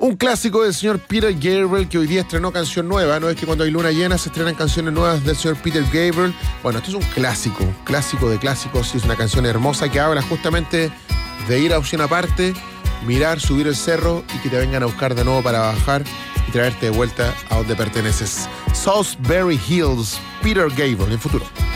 Un clásico del señor Peter Gabriel, que hoy día estrenó canción nueva. No es que cuando hay luna llena se estrenan canciones nuevas del señor Peter Gabriel. Bueno, esto es un clásico de clásicos. Y es una canción hermosa que habla justamente de ir a opción aparte, mirar, subir el cerro y que te vengan a buscar de nuevo para bajar y traerte de vuelta a donde perteneces. Salisbury Hills, Peter Gabriel, en Futuro.